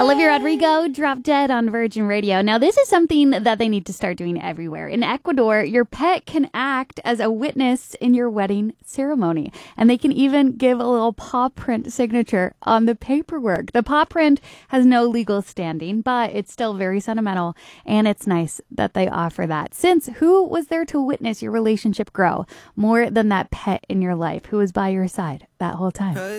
Olivia Rodrigo, Drop Dead on Virgin Radio. Now, this is something that they need to start doing everywhere. In Ecuador, your pet can act as a witness in your wedding ceremony, and they can even give a little paw print signature on the paperwork. The paw print has no legal standing, but it's still very sentimental, and it's nice that they offer that. Since who was there to witness your relationship grow more than that pet in your life who was by your side that whole time?